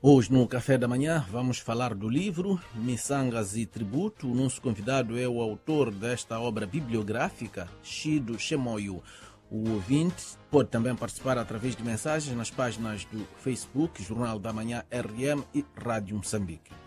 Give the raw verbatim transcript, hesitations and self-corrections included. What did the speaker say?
Hoje, no Café da Manhã, vamos falar do livro Missangas e Tributo. O nosso convidado é o autor desta obra bibliográfica, Chido Chemoio. O ouvinte pode também participar através de mensagens nas páginas do Facebook, Jornal da Manhã R M e Rádio Moçambique.